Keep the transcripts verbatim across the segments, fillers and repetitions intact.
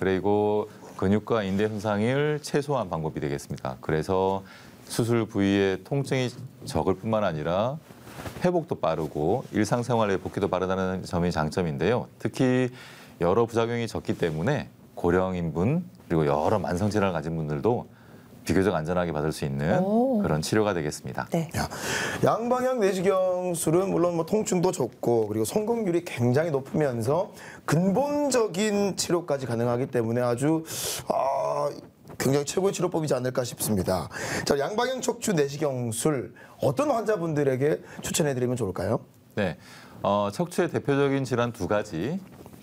그리고 근육과 인대 손상을 최소화한 방법이 되겠습니다. 그래서 수술 부위의 통증이 적을 뿐만 아니라 회복도 빠르고 일상생활에 복귀도 빠르다는 점이 장점인데요. 특히 여러 부작용이 적기 때문에 고령인 분 그리고 여러 만성질환을 가진 분들도 비교적 안전하게 받을 수 있는 오. 그런 치료가 되겠습니다. 네. 야, 양방향 내시경술은 물론 뭐 통증도 적고 그리고 성공률이 굉장히 높으면서 근본적인 치료까지 가능하기 때문에 아주 아, 굉장히 최고의 치료법이지 않을까 싶습니다. 자, 양방향 척추 내시경술 어떤 환자분들에게 추천해드리면 좋을까요? 네, 어, 척추의 대표적인 질환 두 가지,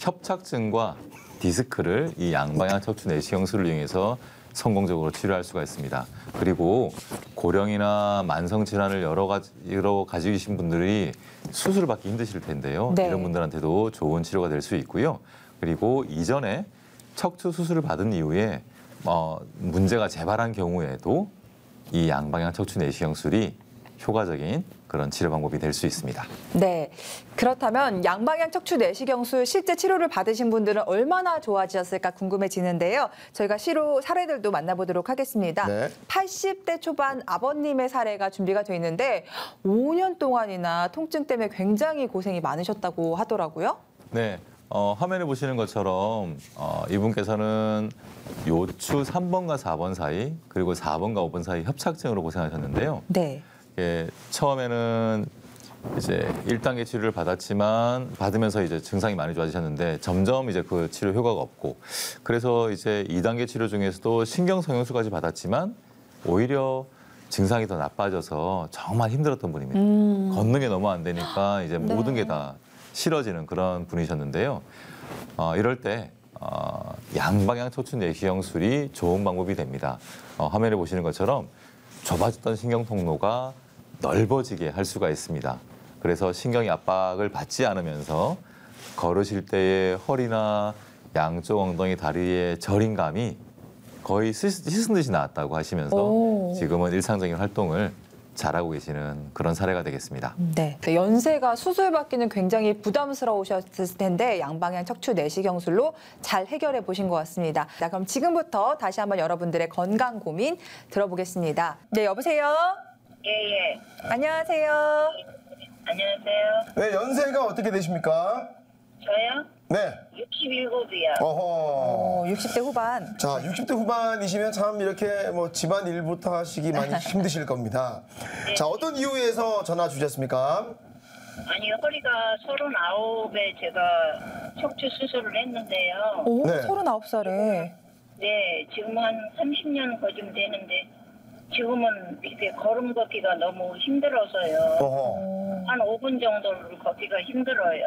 협착증과 디스크를 이 양방향 척추 내시경술을 이용해서 성공적으로 치료할 수가 있습니다. 그리고 고령이나 만성 질환을 여러 가지 여러 가지고 계신 분들이 수술을 받기 힘드실 텐데요. 네. 이런 분들한테도 좋은 치료가 될 수 있고요. 그리고 이전에 척추 수술을 받은 이후에 어, 문제가 재발한 경우에도 이 양방향 척추 내시경술이 효과적인 그런 치료 방법이 될 수 있습니다. 네. 그렇다면 양방향 척추 내시경술 실제 치료를 받으신 분들은 얼마나 좋아지셨을까 궁금해지는데요. 저희가 시로 사례들도 만나보도록 하겠습니다. 네. 팔십 대 초반 아버님의 사례가 준비가 돼 있는데 오 년 동안이나 통증 때문에 굉장히 고생이 많으셨다고 하더라고요. 네. 어, 화면에 보시는 것처럼 어, 이분께서는 요추 삼 번과 사 번 사이 그리고 사 번과 오 번 사이 협착증으로 고생하셨는데요. 네. 예, 처음에는 이제 일 단계 치료를 받았지만 받으면서 이제 증상이 많이 좋아지셨는데 점점 이제 그 치료 효과가 없고 그래서 이제 이 단계 치료 중에서도 신경 성형술까지 받았지만 오히려 증상이 더 나빠져서 정말 힘들었던 분입니다. 음. 걷는 게 너무 안 되니까 이제 네. 모든 게 다 싫어지는 그런 분이셨는데요. 어, 이럴 때 어, 양방향 척추 내시경술이 좋은 방법이 됩니다. 어, 화면에 보시는 것처럼 좁아졌던 신경 통로가 넓어지게 할 수가 있습니다. 그래서 신경이 압박을 받지 않으면서 걸으실 때의 허리나 양쪽 엉덩이, 다리의 저림감이 거의 씻은 듯이 나았다고 하시면서 오. 지금은 일상적인 활동을 잘하고 계시는 그런 사례가 되겠습니다. 네. 연세가 수술받기는 굉장히 부담스러우셨을 텐데 양방향 척추 내시경술로 잘 해결해 보신 것 같습니다. 자, 그럼 지금부터 다시 한번 여러분들의 건강 고민 들어보겠습니다. 네, 여보세요? 예, 예. 안녕하세요. 안녕하세요. 네, 연세가 어떻게 되십니까? 저요? 네. 육십일이요. 어허. 어, 육십 대 후반. 자, 육십 대 후반이시면 참 이렇게 뭐 집안 일부터 하시기 많이 힘드실 겁니다. 네. 자, 어떤 이유에서 전화 주셨습니까? 아니, 허리가 서른아홉에 제가 척추 수술을 했는데요. 오, 네. 서른아홉 살에. 네, 지금 한 삼십 년 거쯤 되는데 지금은 이렇게 걸음 걷기가 너무 힘들어서요. 어허. 한 오 분 정도를 걷기가 힘들어요.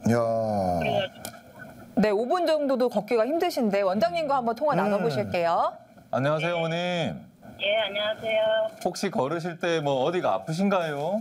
야. 그래가지고 네, 오 분 정도도 걷기가 힘드신데 원장님과 한번 통화 나눠보실게요. 안녕하세요, 어머님. 예, 안녕하세요. 혹시 걸으실 때 뭐 어디가 아프신가요?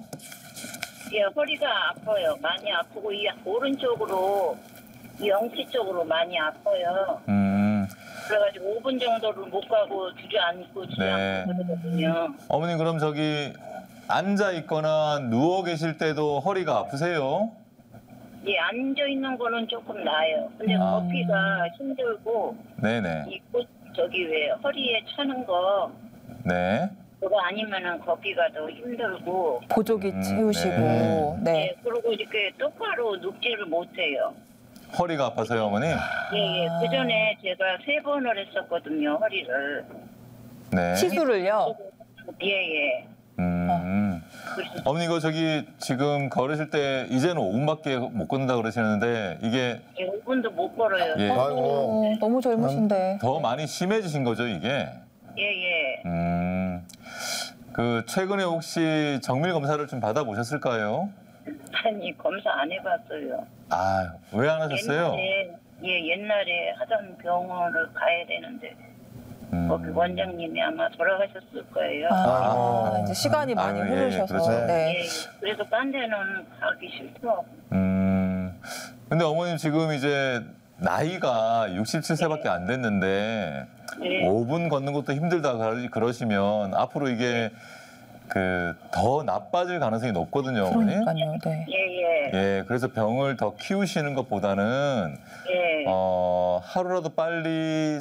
예, 허리가 아파요. 많이 아프고 이 오른쪽으로 이 영치 쪽으로 많이 아파요. 음, 그래가지고 오 분 정도를 못 가고 주저앉고 네. 주저앉고 그러거든요. 어머님 그럼 저기 앉아 있거나 누워 계실 때도 허리가 아프세요? 예, 앉아 있는 거는 조금 나아요. 근데 아. 걷기가 힘들고 네네. 이 꽃 저기 왜 허리에 차는 거 네. 그거 아니면은 걷기가 더 힘들고 보조기 음, 채우시고. 네. 네. 예, 그리고 이렇게 똑바로 눕지를 못해요. 허리가 아파서요, 어머님? 예, 예. 그 전에 제가 세 번을 했었거든요, 허리를. 네. 시술을요? 예, 예. 음. 그래서 어머니 이거 저기 지금 걸으실 때 이제는 오 분밖에 못 걷는다 그러시는데 이게 예, 오 분도 못 걸어요. 예. 아이고. 어, 너무 젊으신데. 더 많이 심해지신 거죠, 이게? 예, 예. 음. 그 최근에 혹시 정밀 검사를 좀 받아보셨을까요? 아니, 검사 안 해봤어요. 아, 왜 안 하셨어요? 옛날에, 예, 옛날에 하던 병원을 가야 되는데 음. 거기 원장님이 아마 돌아가셨을 거예요. 아, 아. 이제 시간이 많이 아유, 예, 흐르셔서. 그렇죠. 네. 예, 그래서 딴 데는 가기 싫더라고. 음. 근데 어머님 지금 이제 나이가 육십칠 세밖에 안 됐는데 예. 오 분 걷는 것도 힘들다 그러- 그러시면 앞으로 이게 그 더 나빠질 가능성이 높거든요, 어머니. 그러니까요. 네. 예, 예. 예, 그래서 병을 더 키우시는 것보다는 예. 어, 하루라도 빨리